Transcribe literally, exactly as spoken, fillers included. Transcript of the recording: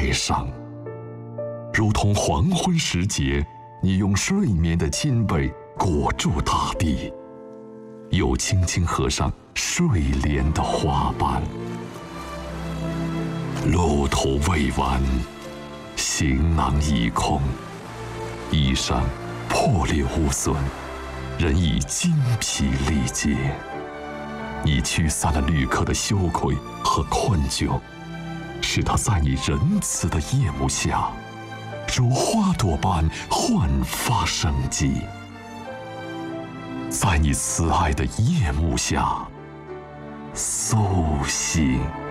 哀伤。如同黄昏时节，你用睡眠的襟被裹住大地，又轻轻合上睡莲的花瓣。路途未完，行囊已空，衣裳破裂无损，人已精疲力竭。你驱散了旅客的羞愧和困窘，使他在你仁慈的夜幕下，如花朵般焕发生机。在你慈爱的夜幕下苏醒。